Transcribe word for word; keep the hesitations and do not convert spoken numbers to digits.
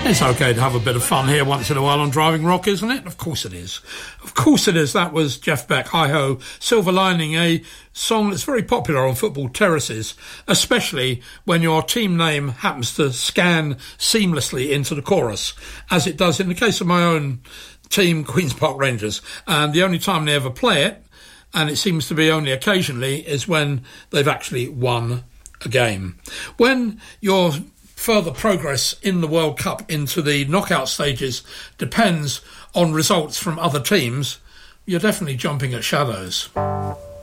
It's okay to have a bit of fun here once in a while on Driving Rock, isn't it? Of course it is. Of course it is. That was Jeff Beck, Hi-Ho, Silver Lining, a song that's very popular on football terraces, especially when your team name happens to scan seamlessly into the chorus, as it does in the case of my own team, Queen's Park Rangers. And the only time they ever play it, and it seems to be only occasionally, is when they've actually won a game. When you're further progress in the World Cup into the knockout stages depends on results from other teams, you're definitely jumping at shadows.